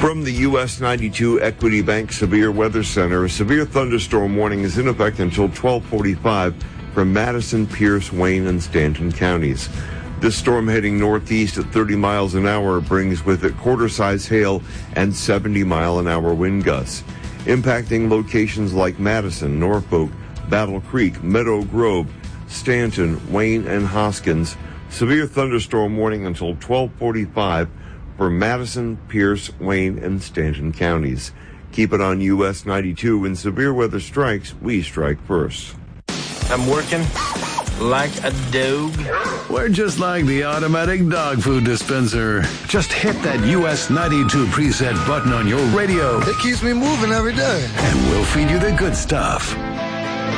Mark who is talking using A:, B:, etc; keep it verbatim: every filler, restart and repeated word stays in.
A: From the U S ninety-two Equity Bank Severe Weather Center, a severe thunderstorm warning is in effect until twelve forty-five for Madison, Pierce, Wayne, and Stanton counties. This storm heading northeast at thirty miles an hour brings with it quarter-size hail and seventy mile an hour wind gusts, impacting locations like Madison, Norfolk, Battle Creek, Meadow Grove, Stanton, Wayne, and Hoskins. Severe thunderstorm warning until twelve forty-five for Madison, Pierce, Wayne, and Stanton counties. Keep it on U S ninety-two. When severe weather strikes, we strike first.
B: I'm working like a dog.
C: We're just like the automatic dog food dispenser. Just hit that U S ninety-two preset button on your radio.
D: It keeps me moving every day.
C: And we'll feed you the good stuff.